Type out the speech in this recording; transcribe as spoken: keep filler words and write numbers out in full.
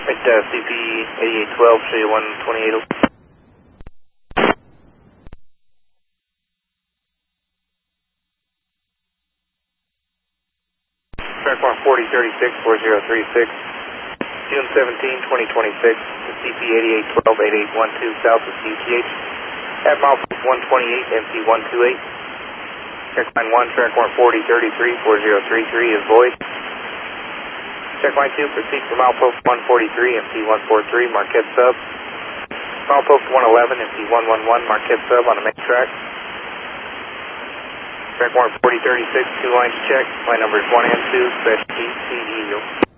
At uh, C P eighty-eight twelve, show you one twenty-eight. Track one forty thirty-six, four zero three six, June seventeenth, twenty twenty-six, to C P eighty-eight twelve, eighty-eight twelve, south of C T H, at milepost one twenty-eight, M C one twenty-eight. Check line one, track one forty thirty-three, four zero three three is void. Check line two, proceed for milepost one forty-three, M C one forty-three, Marquette sub. Milepost one eleven, M C one eleven, Marquette sub on the main track. Track one forty thirty-six, two lines check. Line numbers one and two, special T C Eagle.